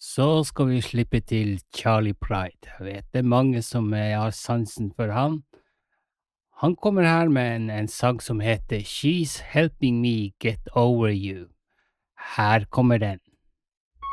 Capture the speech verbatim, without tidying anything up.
Så skal vi slippe til Charlie Pride. Jeg vet det er mange som eh, har sansen for han. Han kommer her med en, en sang som heter She's Helping Me Get Over You. Her kommer den.